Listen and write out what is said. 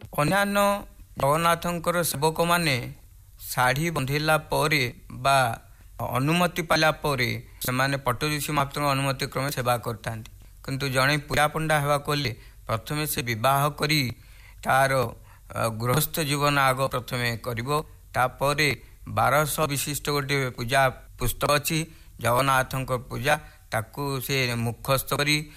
ଅନ୍ୟାନ୍ୟ ଜଗନ୍ନାଥଙ୍କର ସେବକ ମାନେ ଶାଢ଼ୀ ବନ୍ଧିଲା ପରେ ବା ଅନୁମତି ପାଇଲା ପରେ ସେମାନେ ପଟ୍ଟଋଷି ମହାପ୍ରଭୁଙ୍କ ଅନୁମତି କ୍ରମେ ସେବା କରିଥାନ୍ତି। କିନ୍ତୁ ଜଣେ ପୂଜା ପଣ୍ଡା ହେବାକୁ ହେଲେ ପ୍ରଥମେ ସେ ବିବାହ କରି ତାର ଗୃହସ୍ଥ ଜୀବନ ଆଗ ପ୍ରଥମେ କରିବ। ତାପରେ 1200 ବିଶିଷ୍ଟ ଗୋଟିଏ ପୂଜା ପୁସ୍ତକ ଅଛି ଜଗନ୍ନାଥଙ୍କ ପୂଜା, ତାକୁ ସେ ମୁଖସ୍ଥ କରି